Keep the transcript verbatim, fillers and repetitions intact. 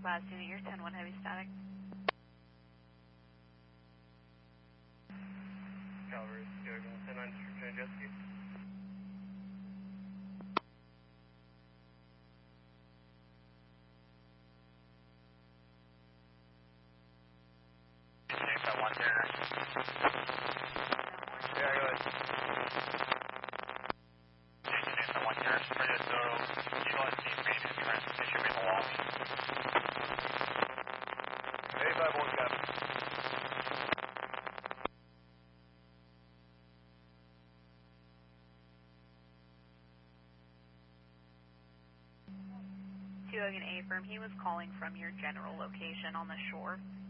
Last unit, you're ten one heavy static. Calvary, ten nine, jet ski. Two Hogan A firm, he was calling from your general location on the shore.